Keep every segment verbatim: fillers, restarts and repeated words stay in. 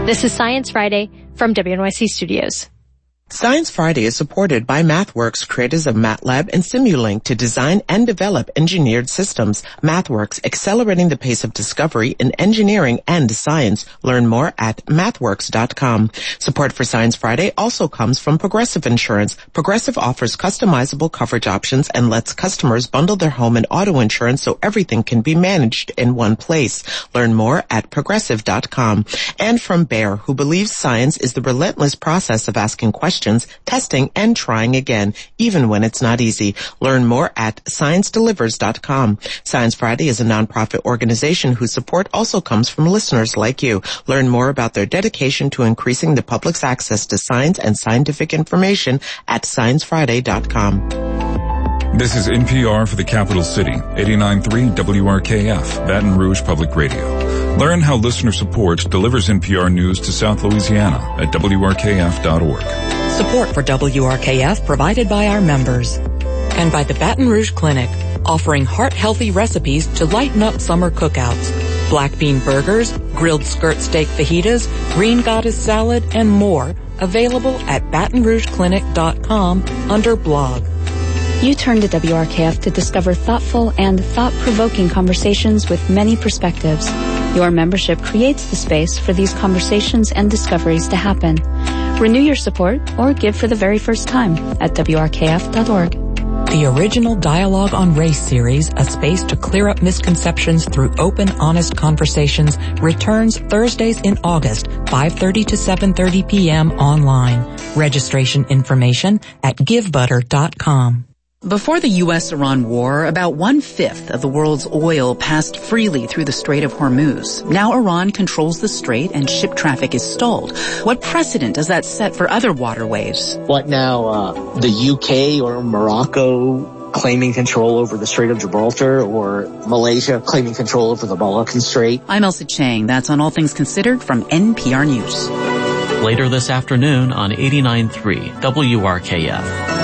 This is Science Friday from W N Y C Studios. Science Friday is supported by MathWorks, creators of MATLAB and Simulink, to design and develop engineered systems. MathWorks, accelerating the pace of discovery in engineering and science. Learn more at mathworks dot com. Support for Science Friday also comes from Progressive Insurance. Progressive offers customizable coverage options and lets customers bundle their home and auto insurance so everything can be managed in one place. Learn more at progressive dot com. And from Bayer, who believes science is the relentless process of asking questions, testing, and trying again, even when it's not easy. Learn more at science delivers dot com. Science Friday is a nonprofit organization whose support also comes from listeners like you. Learn more about their dedication to increasing the public's access to science and scientific information at science friday dot com. This is N P R for the capital city, eighty-nine point three W R K F, Baton Rouge Public Radio. Learn how listener support delivers N P R news to South Louisiana at W R K F dot org. Support for W R K F provided by our members and by the Baton Rouge Clinic, offering heart-healthy recipes to lighten up summer cookouts. Black bean burgers, grilled skirt steak fajitas, green goddess salad, and more. Available at baton rouge clinic dot com under blog. You turn to W R K F to discover thoughtful and thought-provoking conversations with many perspectives. Your membership creates the space for these conversations and discoveries to happen. Renew your support or give for the very first time at W R K F dot org. The original Dialogue on Race series, a space to clear up misconceptions through open, honest conversations, returns Thursdays in August, five thirty to seven thirty p.m. online. Registration information at give butter dot com. Before the U S Iran war, about one-fifth of the world's oil passed freely through the Strait of Hormuz. Now Iran controls the strait and ship traffic is stalled. What precedent does that set for other waterways? What now, uh, the U K or Morocco claiming control over the Strait of Gibraltar, or Malaysia claiming control over the Malaccan Strait? I'm Elsa Chang. That's on All Things Considered from N P R News. Later this afternoon on eighty-nine point three W R K F.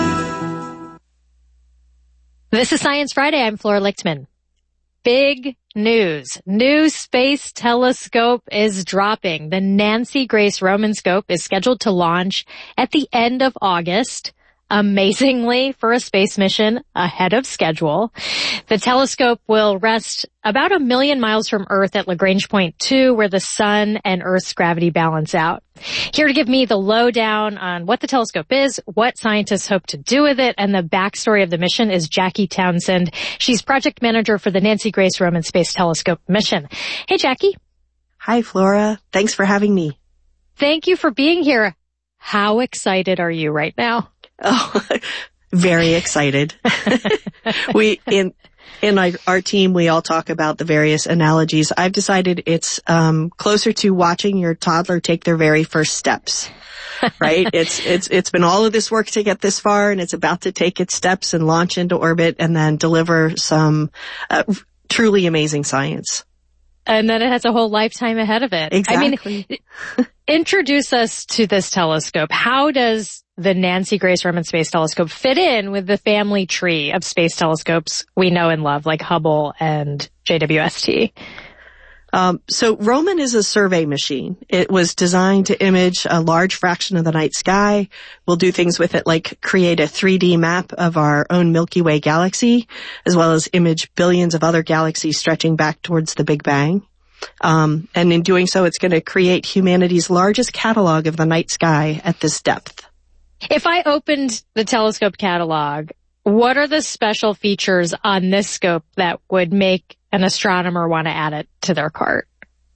This is Science Friday. I'm Flora Lichtman. Big news. New space telescope is dropping. The Nancy Grace Roman scope is scheduled to launch at the end of August. Amazingly, for a space mission ahead of schedule. The telescope will rest about a million miles from Earth at Lagrange Point two, where the sun and Earth's gravity balance out. Here to give me the lowdown on what the telescope is, what scientists hope to do with it, and the backstory of the mission is Jackie Townsend. She's project manager for the Nancy Grace Roman Space Telescope mission. Hey, Jackie. Hi, Flora. Thanks for having me. Thank you for being here. How excited are you right now? Oh, very excited. we, in, in our, our team, we all talk about the various analogies. I've decided it's, um, closer to watching your toddler take their very first steps, right? it's, it's, it's been all of this work to get this far, and it's about to take its steps and launch into orbit and then deliver some, uh, truly amazing science. And then it has a whole lifetime ahead of it. Exactly. I mean, introduce us to this telescope. How does the Nancy Grace Roman Space Telescope fit in with the family tree of space telescopes we know and love, like Hubble and J W S T? Um, so Roman is a survey machine. It was designed to image a large fraction of the night sky. We'll do things with it like create a three D map of our own Milky Way galaxy, as well as image billions of other galaxies stretching back towards the Big Bang. Um, and in doing so, it's going to create humanity's largest catalog of the night sky at this depth. If I opened the telescope catalog, what are the special features on this scope that would make an astronomer want to add it to their cart?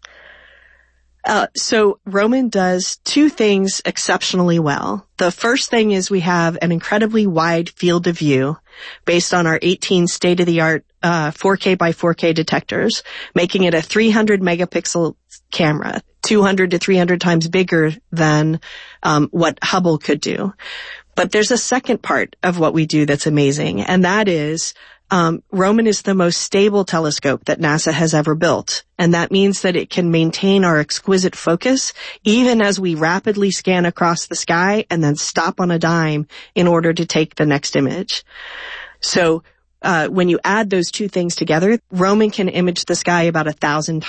Uh, so Roman does two things exceptionally well. The first thing is we have an incredibly wide field of view based on our eighteen state-of-the-art uh, four K by four K detectors, making it a three hundred megapixel camera, two hundred to three hundred times bigger than um, what Hubble could do. But there's a second part of what we do that's amazing, and that is Um, Roman is the most stable telescope that NASA has ever built, and that means that it can maintain our exquisite focus even as we rapidly scan across the sky and then stop on a dime in order to take the next image. So uh, when you add those two things together, Roman can image the sky about a thousand times